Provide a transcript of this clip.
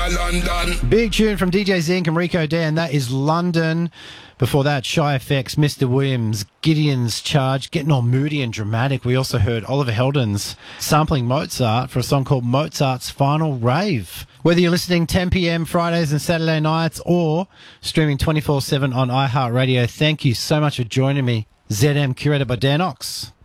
London. Big tune from DJ Zinc and Rico Dan. That is London. Before that, Shy FX, Mr. Williams, Gideon's Charge, getting all moody and dramatic. We also heard Oliver Heldens sampling Mozart for a song called Mozart's Final Rave. Whether you're listening 10 p.m. Fridays and Saturday nights or streaming 24/7 on iHeartRadio, thank you so much for joining me. ZM, curated by Dan Ox.